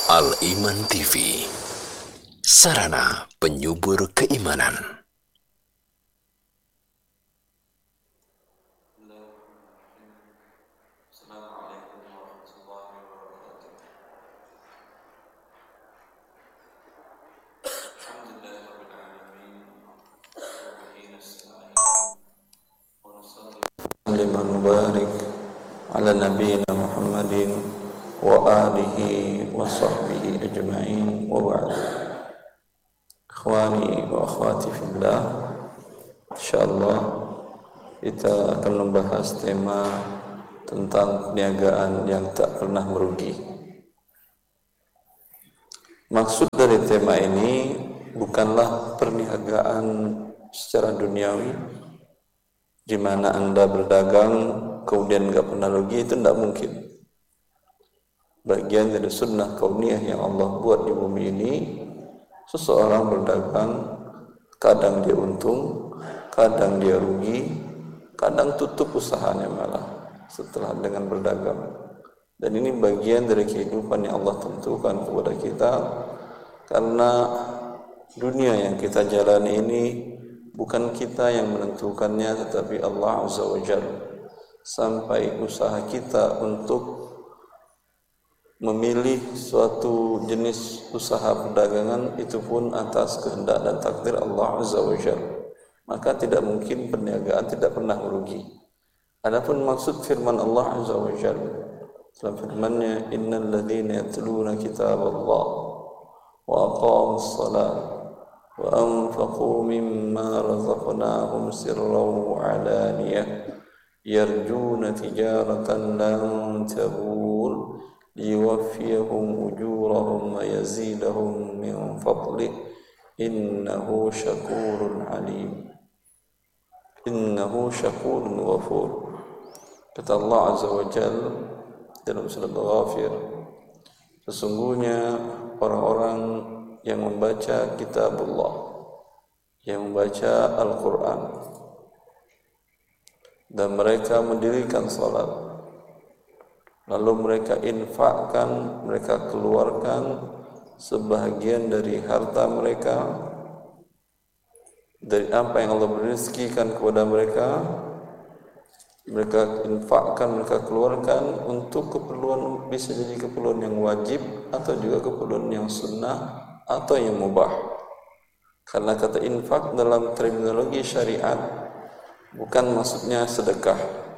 Al-Iman TV, sarana penyubur keimanan. Liman mubarak ala nabiyina Muhammadin wa alihi wa sahbihi ajma'in wa ba'd. Ikhwani wa akhwati fillah, insyaallah kita akan membahas tema tentang perniagaan yang tak pernah merugi. Maksud dari tema ini bukanlah perniagaan secara duniawi, di mana Anda berdagang kemudian enggak pernah rugi. Itu tidak mungkin. Bagian dari sunnah kauniyah yang Allah buat di bumi ini, seseorang berdagang, kadang dia untung, kadang dia rugi, kadang tutup usahanya malah setelah dengan berdagang. Dan ini bagian dari kehidupan yang Allah tentukan kepada kita, karena dunia yang kita jalani ini bukan kita yang menentukannya, tetapi Allah Azza wa Jalla. Sampai usaha kita untuk memilih suatu jenis usaha perdagangan itu pun atas kehendak dan takdir Allah Azza wa Jalla. Maka tidak mungkin perniagaan tidak pernah merugi. Adapun maksud firman Allah Azza wa Jalla, dalam firman-Nya, innal ladzina yatluna kitaballah wa aqamus shalah wa anfaqu mimma razaqnahum sirran wa alaniyah yarjuna tijaratan lan tabur liyuwaffiyahum ujurahum wa yazidahum min fadlih innahu syakurun alim. Innahu syakurun ghafur. Kata Allah Azza wa Jalla dalam surat Al-Ghafir, sesungguhnya orang-orang yang membaca kitabullah, yang membaca Al-Quran, dan mereka mendirikan salat, lalu mereka infakkan, mereka keluarkan sebahagian dari harta mereka, dari apa yang Allah berizkikan kepada mereka, mereka infakkan, mereka keluarkan untuk keperluan, bisa jadi keperluan yang wajib atau juga keperluan yang sunnah atau yang mubah. Karena kata infak dalam terminologi syariat bukan maksudnya sedekah.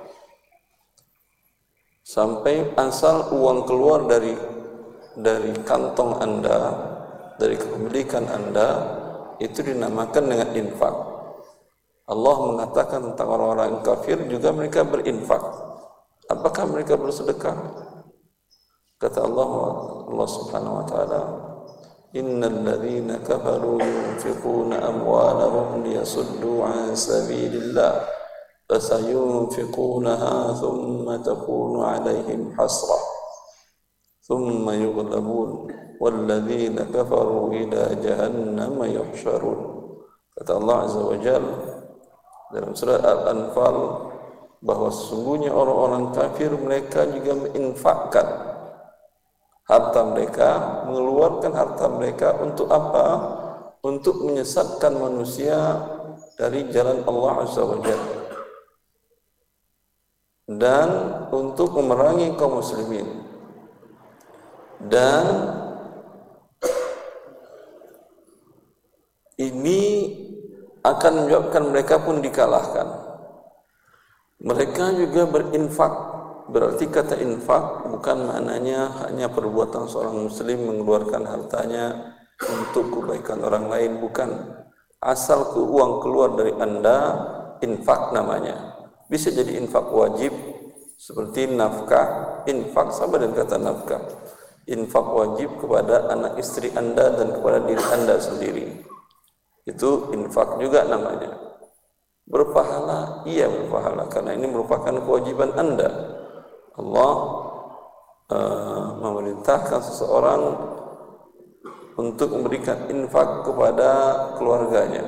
Sampai asal uang keluar dari kantong Anda, dari kepemilikan Anda, itu dinamakan dengan infak. Allah mengatakan tentang orang-orang kafir juga mereka berinfak. Apakah mereka bersedekah? Kata Allah Subhanahu wa taala, innal ladzina kafaru yunfiquna amwalahum liyasuddu an sabilillah fasayunfiqunaha thumma takunu alaihim hasrah thumma yughlabun walladzina kafaru ila jahannam yuhsyarun. Kata Allah Azza wa Jalla dalam surat Al-Anfal bahwa sesungguhnya orang-orang kafir mereka juga menginfakkan harta mereka, mengeluarkan harta mereka untuk apa? Untuk menyesatkan manusia dari jalan Allah Azza wa Jalla dan untuk memerangi kaum muslimin, dan ini akan menyebabkan mereka pun dikalahkan. Mereka juga berinfak. Berarti kata infak bukan maknanya hanya perbuatan seorang muslim mengeluarkan hartanya untuk kebaikan orang lain, bukan. Asal uang keluar dari Anda, infak namanya. Bisa jadi infak wajib seperti nafkah. Infak sama dengan kata nafkah. Infak wajib kepada anak istri Anda dan kepada diri Anda sendiri. Itu infak juga namanya. Berpahala, iya berpahala, karena ini merupakan kewajiban Anda. Allah memerintahkan seseorang untuk memberikan infak kepada keluarganya.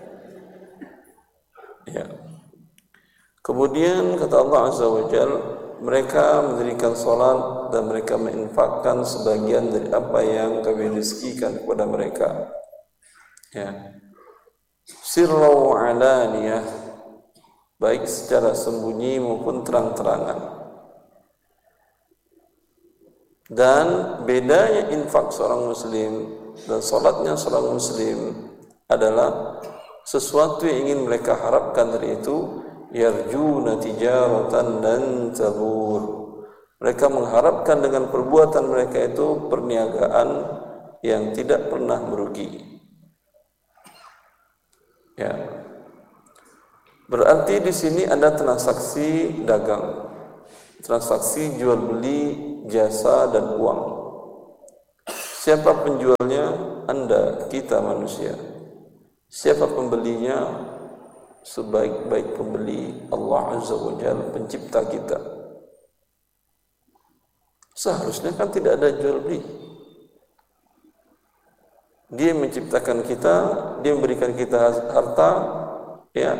Ya. Kemudian kata Allah Azza wa Jalla, mereka mendirikan salat dan mereka menginfakkan sebagian dari apa yang kami rizkikan kepada mereka. Ya. Sirra wa alaniyah, baik secara sembunyi maupun terang-terangan. Dan bedanya infak seorang muslim dan salatnya seorang muslim adalah sesuatu yang ingin mereka harapkan dari itu, yarjuna tijaratan dan tabur. Mereka mengharapkan dengan perbuatan mereka itu perniagaan yang tidak pernah merugi. Ya. Berarti di sini ada transaksi dagang, transaksi jual beli jasa dan uang. Siapa penjualnya? Anda, kita manusia. Siapa pembelinya? Sebaik-baik pembeli Allah Azza wa Jalla, pencipta kita. Seharusnya kan tidak ada jual beli. Dia menciptakan kita, dia memberikan kita harta, ya.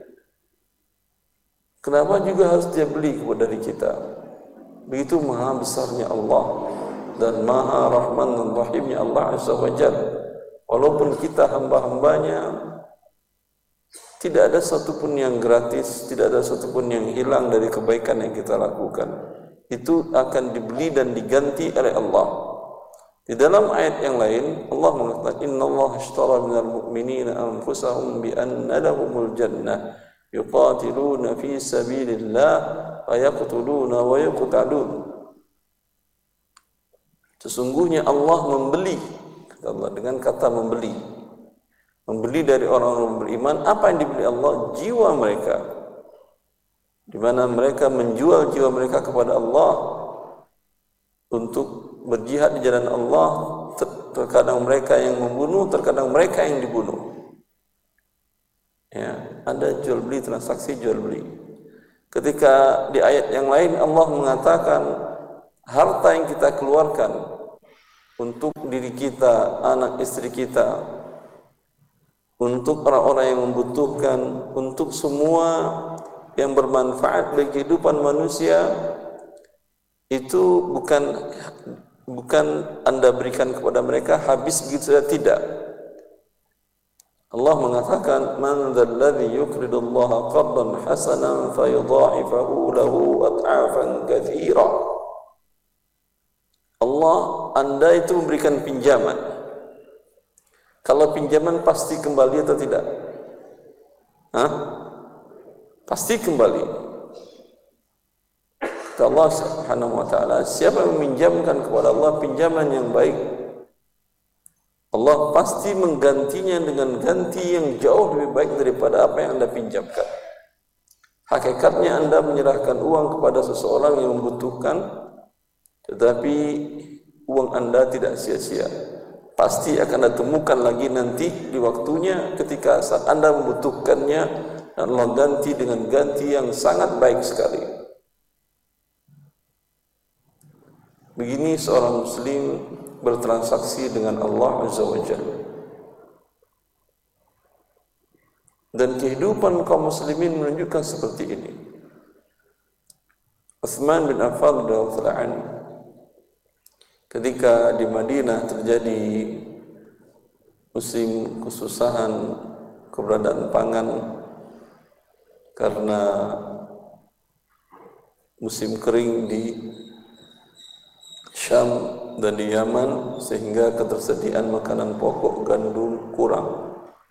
Kenapa juga harus dia beli dari kita? Begitu maha besarnya Allah dan maha rahman dan rahimnya Allah Azza wa Jalla. Walaupun kita hamba-hambanya, tidak ada satupun yang gratis, tidak ada satupun yang hilang dari kebaikan yang kita lakukan. Itu akan dibeli dan diganti oleh Allah. Di dalam ayat yang lain, Allah mengatakan, Inna Allah ashtara minal mu'minina anfusahum bi anna lahumul jannah yuqatiluna fi sabilillah fayaqtuluna wa yuqtalun. Sesungguhnya Allah membeli, kata Allah, dengan kata membeli dari orang-orang beriman. Apa yang dibeli Allah? Jiwa mereka, di mana mereka menjual jiwa mereka kepada Allah untuk berjihad di jalan Allah. Terkadang mereka yang membunuh, terkadang mereka yang dibunuh. Ya, ada jual beli, transaksi jual beli. Ketika di ayat yang lain Allah mengatakan harta yang kita keluarkan untuk diri kita, anak istri kita, untuk orang-orang yang membutuhkan, untuk semua yang bermanfaat bagi kehidupan manusia, itu bukan Anda berikan kepada mereka habis begitu saja, tidak. Allah mengatakan, man dzalladzi yuqridullaha qardan hasanan fayudha'ifahu lahu ad'afan katsira. Allah, Anda itu memberikan pinjaman. Kalau pinjaman pasti kembali atau tidak? Pasti kembali. Kata Allah Subhanahu wa taala, siapa yang meminjamkan kepada Allah pinjaman yang baik, Allah pasti menggantinya dengan ganti yang jauh lebih baik daripada apa yang Anda pinjamkan. Hakikatnya Anda menyerahkan uang kepada seseorang yang membutuhkan, tetapi uang Anda tidak sia-sia. Pasti akan Anda temukan lagi nanti di waktunya ketika saat Anda membutuhkannya, dan Allah ganti dengan ganti yang sangat baik sekali. Begini seorang muslim bertransaksi dengan Allah Azza wa Jalla. Dan kehidupan kaum muslimin menunjukkan seperti ini. Utsman bin Affan radhiyallahu anhu, ketika di Madinah terjadi musim kesusahan, keberadaan pangan karena musim kering di Syam dan di Yaman, sehingga ketersediaan makanan pokok gandum kurang.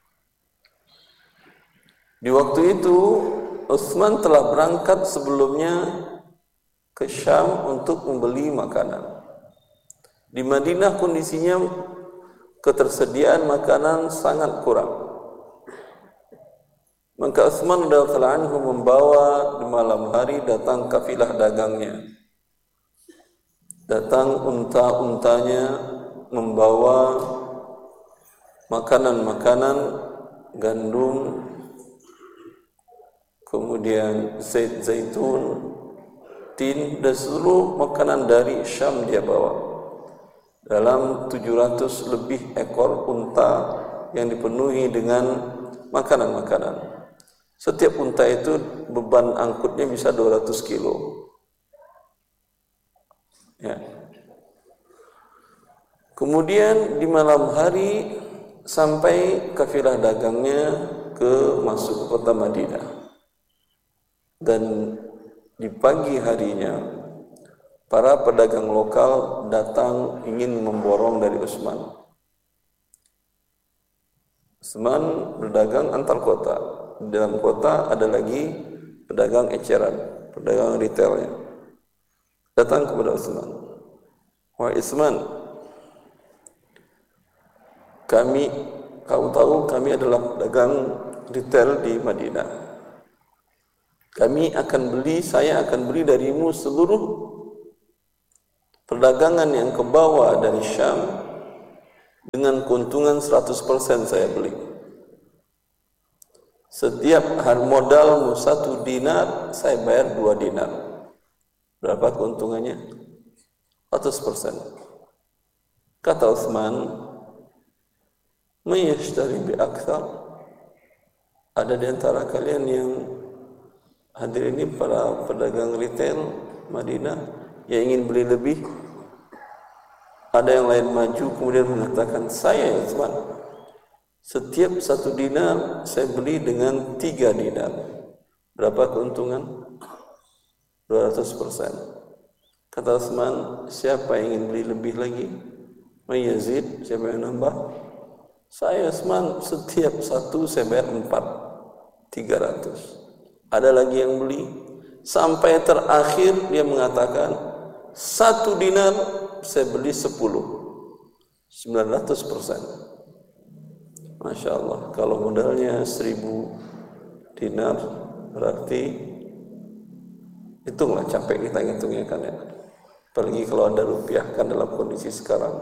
Di waktu itu Utsman telah berangkat sebelumnya ke Syam untuk membeli makanan. Di Madinah kondisinya ketersediaan makanan sangat kurang. Maka Utsman radhiyallahu anhu membawa di malam hari, datang kafilah dagangnya, datang unta-untanya membawa makanan-makanan, gandum, kemudian zaitun, tin, dan seluruh makanan dari Syam dia bawa. Dalam 700 lebih ekor unta yang dipenuhi dengan makanan-makanan. Setiap unta itu beban angkutnya bisa 200 kilo. Ya. Kemudian di malam hari sampai kafilah dagangnya masuk ke kota Madinah. Dan di pagi harinya para pedagang lokal datang ingin memborong dari Utsman. Utsman berdagang antar kota. Di dalam kota ada lagi pedagang eceran, pedagang retailnya. Datang kepada Utsman. Wahai Utsman, kau tahu kami adalah pedagang retail di Madinah. Saya akan beli darimu seluruh perdagangan yang kebawa dari Syam dengan keuntungan 100% saya beli. Setiap modalmu 1 dinar, saya bayar 2 dinar. Berapa keuntungannya? 100%. Kata Utsman, "May yashtari bi akthar?" Ada di antara kalian yang hadir ini para pedagang retail Madinah yang ingin beli lebih? Ada yang lain maju kemudian mengatakan, "Saya Utsman, setiap 1 dinar saya beli dengan 3 dinar. Berapa keuntungan? 200%. Kata Utsman, "Siapa yang ingin beli lebih lagi? May yazid?" Siapa yang nambah? "Saya Utsman, setiap 1 saya bayar 4, 300. Ada lagi yang beli. Sampai terakhir dia mengatakan, 1 dinar saya beli 10, 900%. Masya Allah, kalau modalnya 1000 dinar, berarti hitunglah, capek kita ngitungnya kan ya. Apalagi kalau ada rupiah kan dalam kondisi sekarang.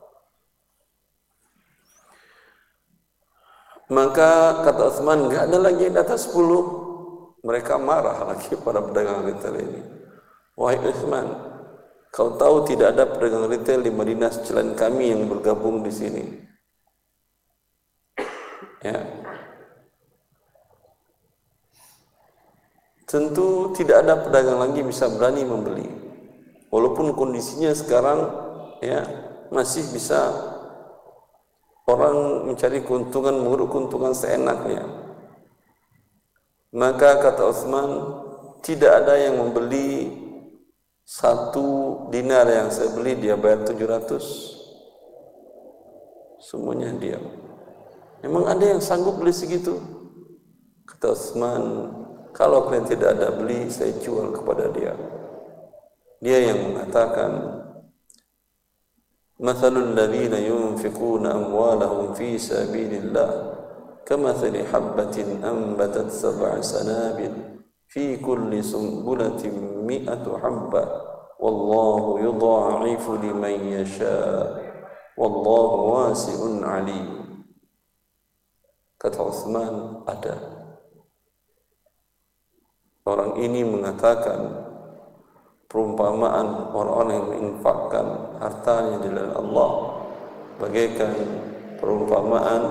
Maka kata Utsman, enggak ada lagi yang di atas 10. Mereka marah lagi para pedagang retail ini. Wahai Utsman, kau tahu tidak ada pedagang retail di Madinah selain kami yang bergabung di sini. Ya. Tentu tidak ada pedagang lagi bisa berani membeli. Walaupun kondisinya sekarang ya masih bisa orang mencari keuntungan, menguruk keuntungan seenaknya. Maka kata Utsman, tidak ada yang membeli 1 dinar yang saya beli dia bayar 700. Semuanya diam. Memang ada yang sanggup beli segitu? Kata Utsman, kalau kalian tidak ada beli, saya jual kepada dia. Dia yang mengatakan, "Mathalul ladzina yunfiquna amwalahum fi sabilillah kamathali habbatin anbatat 7 sanabil fi kulli sumbulatin 100 habbah wallahu yudha'ifu liman yasha wallahu wasi'un 'alim." Kata Utsman, ada. Orang ini mengatakan perumpamaan orang-orang yang menginfakkan hartanya di jalan Allah bagaikan perumpamaan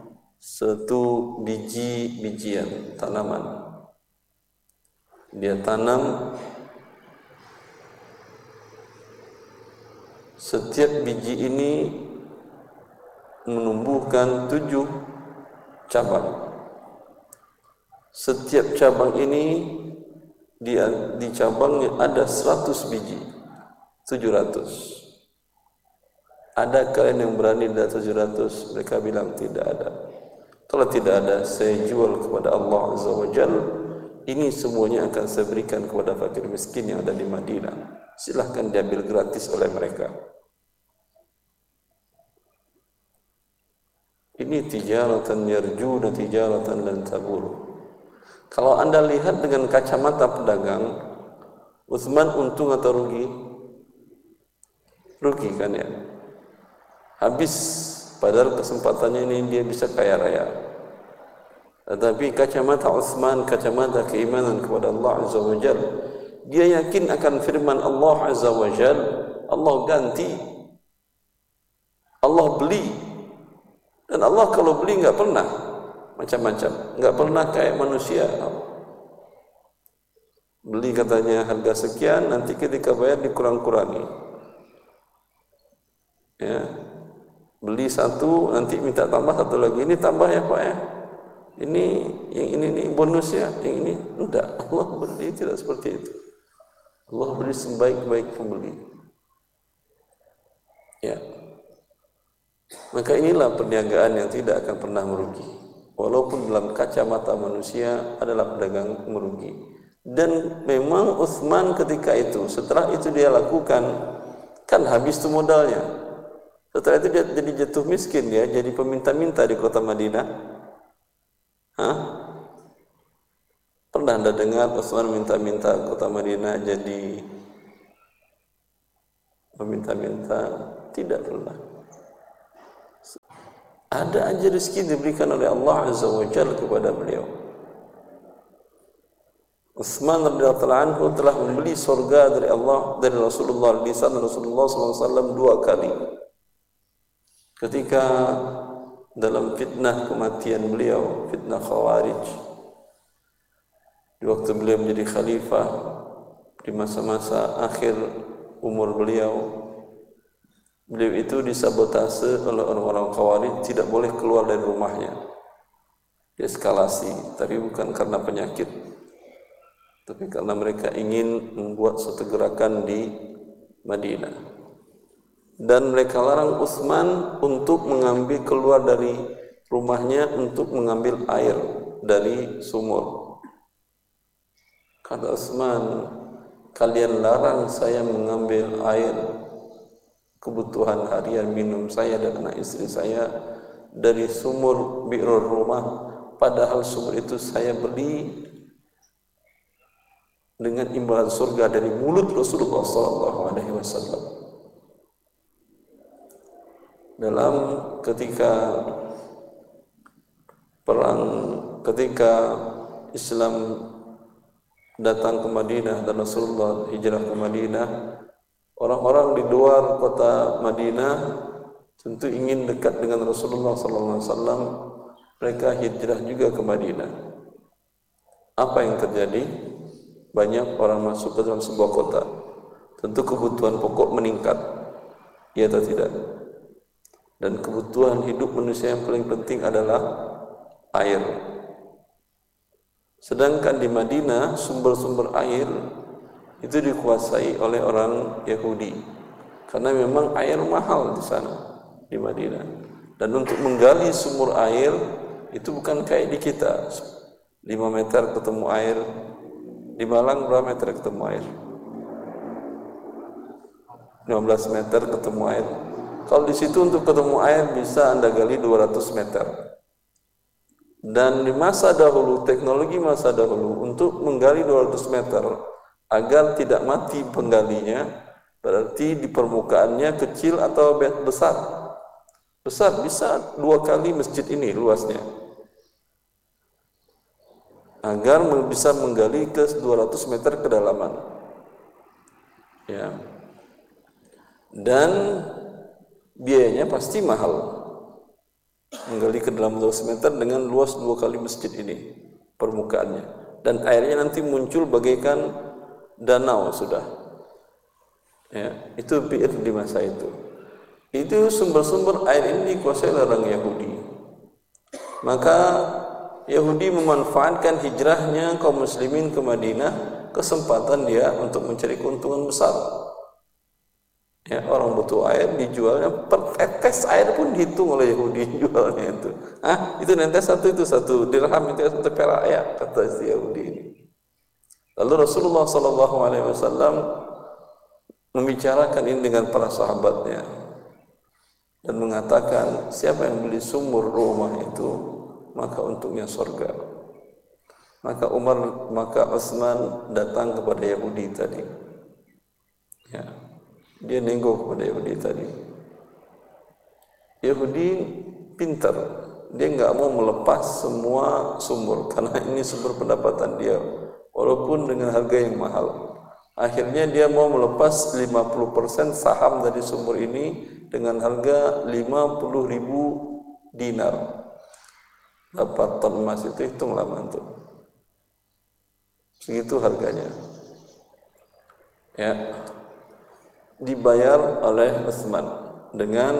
1 bijian tanaman. Dia tanam, setiap biji ini menumbuhkan 7 cabang. Setiap cabang ini di cabangnya ada 100 biji, 700. Ada kalian yang berani dari 700? Mereka bilang tidak ada. Kalau tidak ada, saya jual kepada Allah Azza wa Jalla. Ini semuanya akan saya berikan kepada fakir miskin yang ada di Madinah. Silahkan diambil gratis oleh mereka. Ini tijaratan yarjuna tijaratan lan tabur. Kalau Anda lihat dengan kacamata pedagang, Utsman untung atau rugi? Rugi kan ya? Habis, padahal kesempatannya ini dia bisa kaya raya. Tetapi kacamata Utsman, kacamata keimanan kepada Allah Azza wa Jalla, dia yakin akan firman Allah Azza wa Jalla, Allah ganti, Allah beli. Dan Allah kalau beli enggak pernah macam-macam, enggak pernah kayak manusia. Beli katanya harga sekian, nanti ketika bayar dikurang-kurangi. Ya, beli satu nanti minta tambah satu lagi, ini tambah ya Pak ya, ini yang ini nih bonusnya, yang ini enggak. Allah beri tidak seperti itu. Allah beri sebaik-baik pembeli. Ya, maka inilah perniagaan yang tidak akan pernah merugi, walaupun dalam kacamata manusia adalah pedagang merugi. Dan memang Utsman ketika itu, setelah itu dia lakukan, kan habis itu modalnya. Setelah itu dia jadi jatuh miskin, dia jadi peminta-minta di kota Madinah. Hah? Pernah Anda dengar Utsman minta-minta kota Madinah jadi meminta-minta? Tidak pernah. Ada aja rezeki diberikan oleh Allah Azza wa Jalla kepada beliau. Utsman radhiyallahu anhu telah membeli surga dari Allah, dari Rasulullah, di lisan Rasulullah SAW 2 kali. Ketika dalam fitnah kematian beliau, fitnah Khawarij, di waktu beliau menjadi khalifah, di masa-masa akhir umur beliau, beliau itu disabotase oleh orang-orang Khawarij, tidak boleh keluar dari rumahnya. Dieskalasi, tapi bukan karena penyakit, tapi karena mereka ingin membuat suatu gerakan di Madinah. Dan mereka larang Utsman untuk mengambil keluar dari rumahnya untuk mengambil air dari sumur. Kata Utsman, kalian larang saya mengambil air kebutuhan harian minum saya dan anak istri saya dari sumur bi'rul rumah, padahal sumur itu saya beli dengan imbalan surga dari mulut Rasulullah SAW. Dalam ketika perang, ketika Islam datang ke Madinah dan Rasulullah hijrah ke Madinah, orang-orang di luar kota Madinah tentu ingin dekat dengan Rasulullah SAW. Mereka hijrah juga ke Madinah. Apa yang terjadi? Banyak orang masuk ke dalam sebuah kota. Tentu kebutuhan pokok meningkat, ya atau tidak? Dan kebutuhan hidup manusia yang paling penting adalah air. Sedangkan di Madinah sumber-sumber air itu dikuasai oleh orang Yahudi, karena memang air mahal di sana di Madinah. Dan untuk menggali sumur air itu bukan kayak di kita 5 meter ketemu air. Di Malang berapa meter ketemu air? 15 meter ketemu air. Kalau di situ untuk ketemu air bisa Anda gali 200 meter. Dan di masa dahulu, teknologi masa dahulu, untuk menggali 200 meter agar tidak mati penggalinya, berarti di permukaannya kecil atau besar? Besar, bisa 2 kali masjid ini luasnya. Agar bisa menggali ke 200 meter kedalaman. Ya. Dan biayanya pasti mahal. Menggali ke dalam 200 meter dengan luas 2 kali masjid ini permukaannya, dan airnya nanti muncul bagaikan danau sudah. Ya, itu bi'r di masa itu. Itu sumber-sumber air ini dikuasai oleh orang Yahudi. Maka Yahudi memanfaatkan hijrahnya kaum muslimin ke Madinah, kesempatan dia untuk mencari keuntungan besar. Ya, orang butuh air dijualnya per tetes air pun dihitung oleh Yahudi jualnya itu. Itu netes itu satu dirham, itu satu perak ya, kata si Yahudi ini. Lalu Rasulullah SAW membicarakan ini dengan para sahabatnya dan mengatakan, siapa yang beli sumur rumah itu maka untungnya surga. Maka Utsman datang kepada Yahudi tadi. Ya. Dia nenggok kepada Yahudi tadi. Yahudi pintar, dia nggak mau melepas semua sumur karena ini sumber pendapatan dia, walaupun dengan harga yang mahal. Akhirnya dia mau melepas 50% saham dari sumur ini dengan harga 50.000 dinar. Dapat ton emas itu, hitunglah mantu. Segitu harganya. Ya. Dibayar oleh Utsman. dengan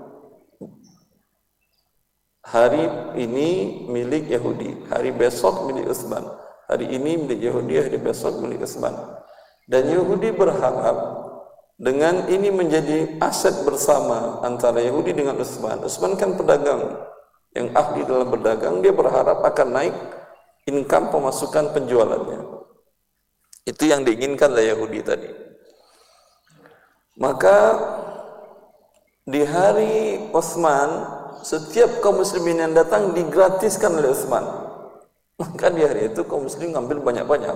hari ini milik Yahudi, hari besok milik Utsman. Hari ini milik Yahudi, hari besok milik Utsman. Dan Yahudi berharap dengan ini menjadi aset bersama antara Yahudi dengan Utsman. Utsman kan pedagang yang ahli dalam berdagang, dia berharap akan naik income pemasukan penjualannya. Itu yang diinginkan oleh Yahudi tadi. Maka di hari Utsman, setiap kaum muslimin yang datang digratiskan oleh Utsman. Maka di hari itu kaum muslimin ngambil banyak-banyak.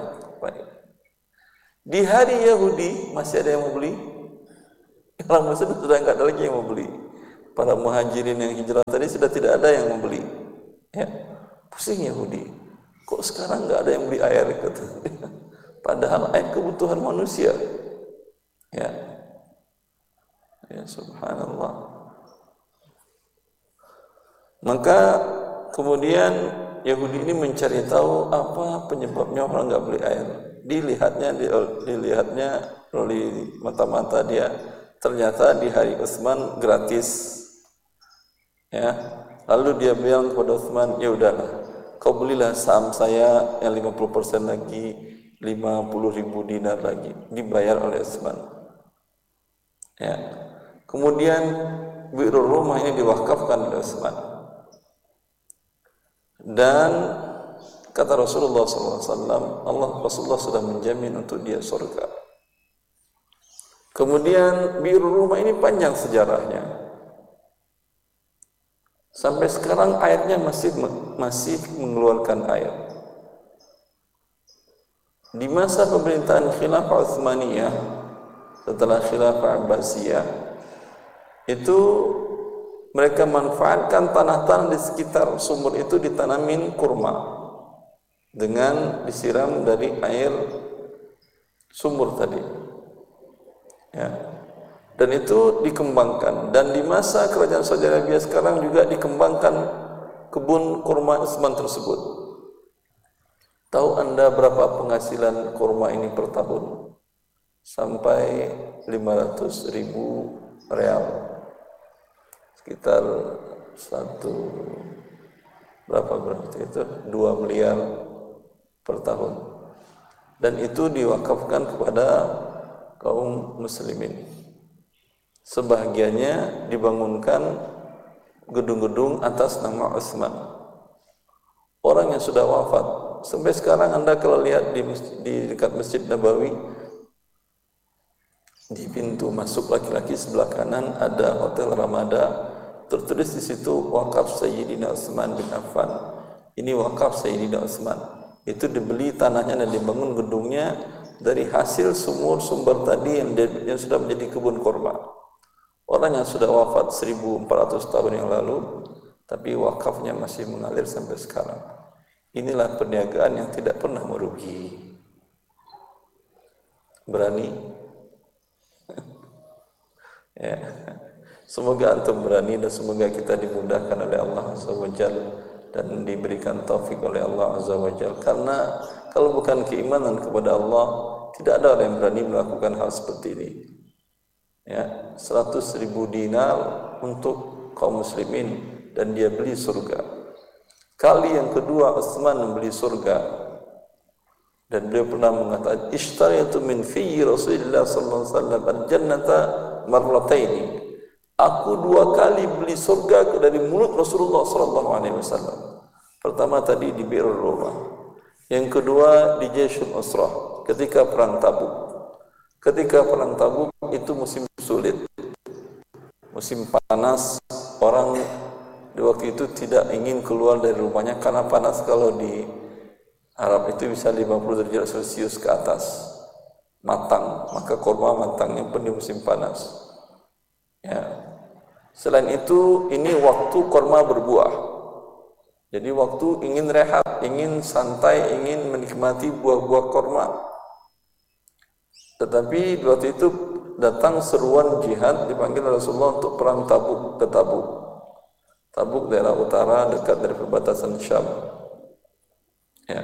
Di hari Yahudi masih ada yang mau beli. Orang muslim sudah enggak ada lagi yang mau beli. Para muhajirin yang hijrah tadi sudah tidak ada yang mau beli. Ya. Pusing Yahudi. Kok sekarang enggak ada yang beli air kata. Padahal air kebutuhan manusia. Ya. Ya subhanallah. Maka kemudian Yahudi ini mencari tahu apa penyebabnya orang enggak beli air. Dilihatnya oleh mata-mata dia, ternyata di hari Utsman gratis. Ya. Lalu dia bilang kepada Utsman, ya udahlah, kau belilah saham saya yang 50% lagi, 50.000 dinar lagi, dibayar oleh Utsman. Ya. Kemudian Bi'rul Rumah ini diwakafkan oleh Utsman. Dan kata Rasulullah SAW, Rasulullah sudah menjamin untuk dia surga. Kemudian Bi'rul Rumah ini panjang sejarahnya. Sampai sekarang airnya masih mengeluarkan air. Di masa pemerintahan Khilafah Utsmaniyah, setelah Khilafah Abbasiyah, itu mereka manfaatkan tanah-tanah di sekitar sumur itu ditanamin kurma dengan disiram dari air sumur tadi. Ya. Dan itu dikembangkan. Dan di masa kerajaan Saudi Arabia sekarang juga dikembangkan kebun kurma Utsman tersebut. Tahu Anda berapa penghasilan kurma ini per tahun? Sampai 500.000 real. Sekitar berapa itu? 2 miliar per tahun. Dan itu diwakafkan kepada kaum muslimin. Sebahagiannya dibangunkan gedung-gedung atas nama Utsman. Orang yang sudah wafat sampai sekarang Anda kalau lihat di dekat Masjid Nabawi, di pintu masuk laki-laki sebelah kanan ada Hotel Ramada, tertulis di situ wakaf Sayyidina Utsman bin Affan. Ini wakaf Sayyidina Utsman. Itu dibeli tanahnya dan dibangun gedungnya dari hasil sumber tadi yang sudah menjadi kebun kurma. Orang yang sudah wafat 1400 tahun yang lalu, tapi wakafnya masih mengalir sampai sekarang. Inilah perniagaan yang tidak pernah merugi. Berani? Ya. Semoga antum berani dan semoga kita dimudahkan oleh Allah Azza wa Jalla dan diberikan taufik oleh Allah Azza wa Jalla. Karena kalau bukan keimanan kepada Allah, tidak ada orang yang berani melakukan hal seperti ini. Ya, 100.000 dinar untuk kaum muslimin dan dia beli surga. Kali yang kedua Utsman membeli surga. Dan beliau pernah mengatakan, "Ishtaraitu min fi Rasulillah sallallahu alaihi wasallam al-jannata marrataini." Aku 2 kali beli surga dari mulut Rasulullah sallallahu alaihi wasallam. Pertama tadi di Bi'rul Rumah. Yang kedua di Jaisyul Usrah ketika perang Tabuk. Ketika perang Tabuk itu musim sulit, musim panas, orang di waktu itu tidak ingin keluar dari rumahnya karena panas. Kalau di Arab itu bisa 50 derajat Celcius ke atas, matang, maka kurma matangnya pun di musim panas. Ya. Selain itu, ini waktu kurma berbuah. Jadi waktu ingin rehat, ingin santai, ingin menikmati buah-buah kurma. Tetapi waktu itu datang seruan jihad, dipanggil Rasulullah untuk perang Tabuk ke Tabuk. Tabuk daerah utara dekat dari perbatasan Syam. Ya.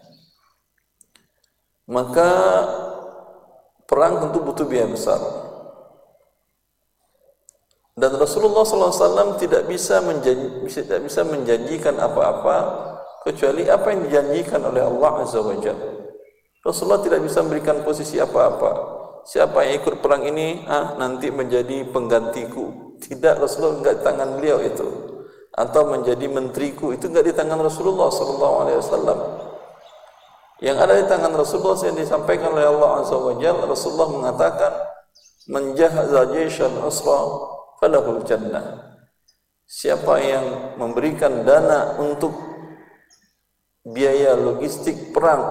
Maka perang tentu butuh biaya besar. Dan Rasulullah SAW tidak bisa menjanjikan apa-apa kecuali apa yang dijanjikan oleh Allah Azza wa Jalla. Rasulullah tidak bisa memberikan posisi apa-apa. Siapa yang ikut perang ini, nanti menjadi penggantiku. Tidak, Rasulullah enggak di tangan beliau itu. Atau menjadi menteriku, itu enggak di tangan Rasulullah SAW. Yang ada di tangan Rasulullah yang disampaikan oleh Allah Azza wa Jalla, Rasulullah mengatakan, "Man jahaza jayshan usra falahul jannah." Siapa yang memberikan dana untuk biaya logistik perang